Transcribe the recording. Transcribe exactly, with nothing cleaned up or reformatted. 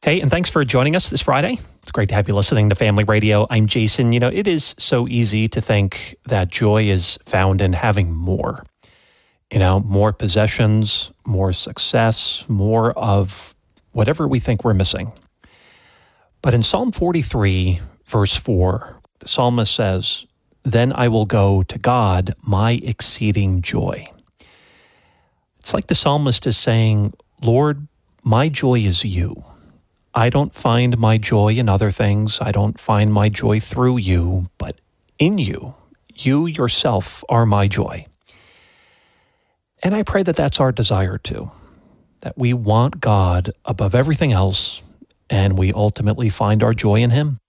Hey, and thanks for joining us this Friday. It's great to have you listening to Family Radio. I'm Jason. You know, it is so easy to think that joy is found in having more. You know, more possessions, more success, more of whatever we think we're missing. But in Psalm forty-three, verse four, the psalmist says, "Then I will go to God, my exceeding joy." It's like the psalmist is saying, Lord, my joy is you. I don't find my joy in other things. I don't find my joy through you, but in you. You yourself are my joy. And I pray that that's our desire too, that we want God above everything else, and we ultimately find our joy in Him.